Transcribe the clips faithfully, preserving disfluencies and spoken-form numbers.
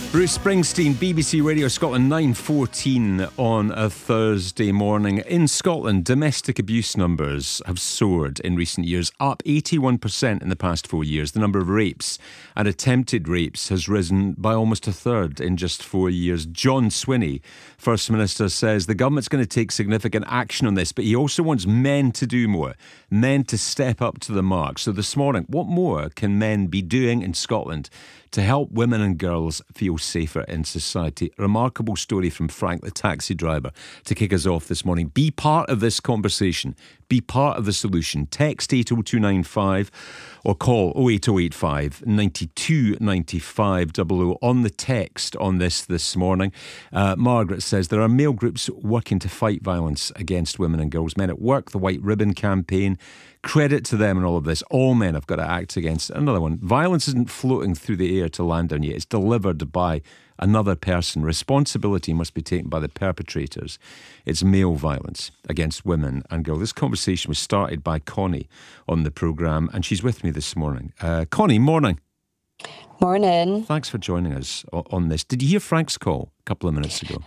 Bruce Springsteen, B B C Radio Scotland, nine fourteen on a Thursday morning. In Scotland, domestic abuse numbers have soared in recent years, up eighty-one percent in the past four years. The number of rapes and attempted rapes has risen by almost a third in just four years. John Swinney, First Minister, says the government's going to take significant action on this, but he also wants men to do more, men to step up to the mark. So this morning, what more can men be doing in Scotland to help women and girls feel safer in society? A remarkable story from Frank, the taxi driver, to kick us off this morning. Be part of this conversation. Be part of the solution. Text eight oh two nine five or call oh eight oh eight five, nine two nine five double oh. On the text on this this morning, uh, Margaret says there are male groups working to fight violence against women and girls. Men at Work, the White Ribbon Campaign. Credit to them in all of this. All men have got to act against. Another one. Violence isn't floating through the air to land on you. It's delivered by another person. Responsibility must be taken by the perpetrators. It's male violence against women and girls. This conversation was started by Connie on the programme, and she's with me this morning. Uh, Connie, morning. Morning. Thanks for joining us on this. Did you hear Frank's call a couple of minutes ago?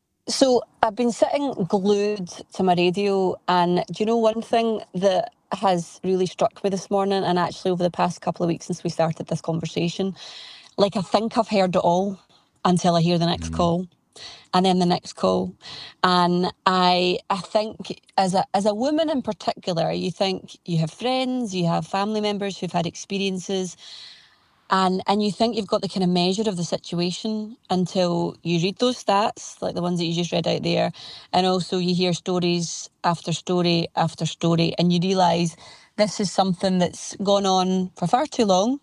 So I've been sitting glued to my radio, and do you know one thing that has really struck me this morning, and actually over the past couple of weeks since we started this conversation? Like, I think I've heard it all until I hear the next mm. call, and then the next call. And I I think as a as a woman in particular, you think you have friends, you have family members who've had experiences, and and you think you've got the kind of measure of the situation until you read those stats, like the ones that you just read out there, and also you hear stories after story after story, and you realise this is something that's gone on for far too long.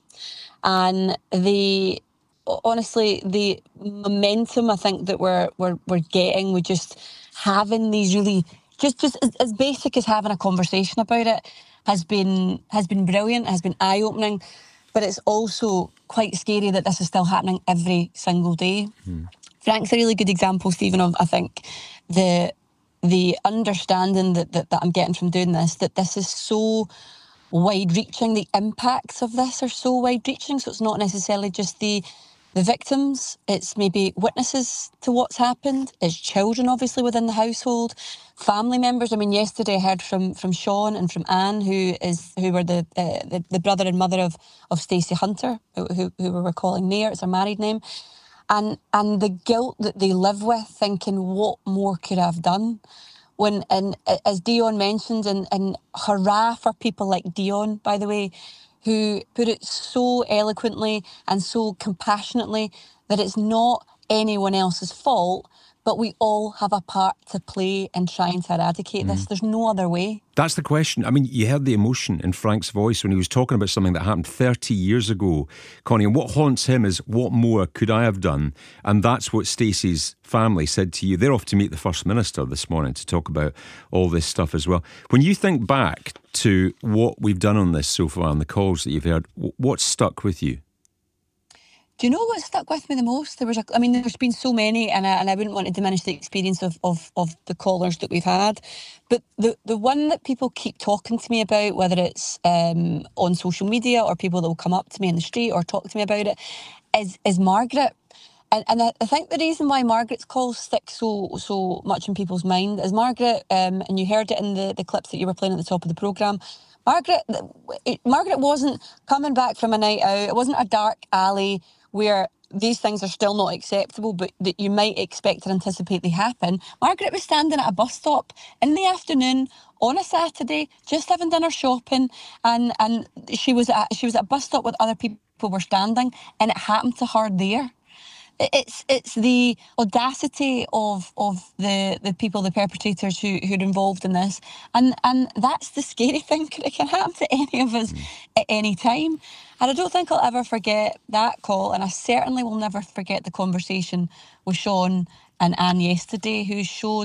And the honestly, the momentum I think that we're we're we're getting with just having these really just just as, as basic as having a conversation about it has been has been brilliant, has been eye-opening, but it's also quite scary that this is still happening every single day. Hmm. Frank's a really good example, Stephen, of I think the the understanding that, that that I'm getting from doing this, that this is so wide-reaching. The impacts of this are so wide-reaching, so it's not necessarily just the the victims, it's maybe witnesses to what's happened, it's children obviously within the household, family members. I mean, yesterday I heard from from Sean and from Anne, who is who were the uh, the, the brother and mother of of Stacey Hunter, who, who who we were calling Mayor, it's her married name, and and the guilt that they live with, thinking what more could I have done. When, and as Dion mentioned, and, and hurrah for people like Dion, by the way, who put it so eloquently and so compassionately that it's not anyone else's fault, but we all have a part to play in trying to eradicate mm. this. There's no other way. That's the question. I mean, you heard the emotion in Frank's voice when he was talking about something that happened thirty years ago, Connie, and what haunts him is, what more could I have done? And that's what Stacey's family said to you. They're off to meet the First Minister this morning to talk about all this stuff as well. When you think back to what we've done on this so far and the calls that you've heard, what's stuck with you? Do you know what stuck with me the most? There was a, I mean, there's been so many, and I, and I wouldn't want to diminish the experience of, of, of the callers that we've had. But the, the one that people keep talking to me about, whether it's um, on social media or people that will come up to me in the street or talk to me about it, is is Margaret. And, and I think the reason why Margaret's calls stick so so much in people's mind is Margaret, um, and you heard it in the, the clips that you were playing at the top of the programme, Margaret, it, Margaret wasn't coming back from a night out. It wasn't a dark alley where these things are still not acceptable, but that you might expect or anticipate they happen. Margaret was standing at a bus stop in the afternoon on a Saturday, just having done her shopping, and, and she was at she was at a bus stop with other people were standing, and it happened to her there. It's it's the audacity of of the, the people, the perpetrators who who are involved in this, and and that's the scary thing. It can happen to any of us mm. at any time, and I don't think I'll ever forget that call, and I certainly will never forget the conversation with Sean and Anne yesterday, who showed